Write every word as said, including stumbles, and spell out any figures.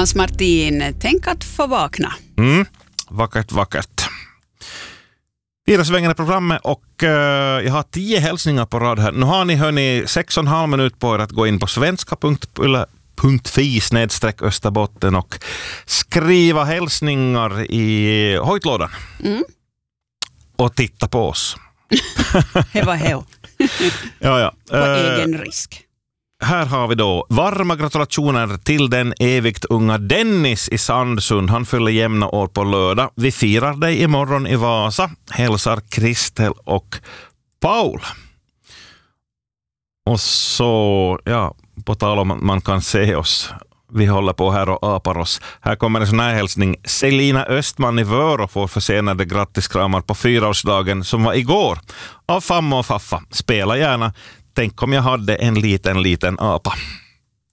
Hans Martin, tänk att få vakna. Mm, vackert, vackert. Fyra svängande programmet och uh, jag har tio hälsningar på rad här. Nu har ni hörni sex och en halv minut på er att gå in på svenska punkt fi snedstreck Österbotten och skriva hälsningar i hojtlådan. Mm. Och titta på oss. Det var heo. ja, ja. På uh, egen risk. Här har vi då varma gratulationer till den evigt unga Dennis i Sandsund. Han fyller jämna år på lördag. Vi firar dig imorgon i Vasa. Hälsar Kristel och Paul. Och så, ja, på tal om att man kan se oss. Vi håller på här och apar oss. Här kommer en sån här hälsning. Selina Östman i Vörå får försenade grattiskramar på fyraårsdagen som var igår. Av famma och faffa. Spela gärna. Tänk om jag hade en liten, liten apa.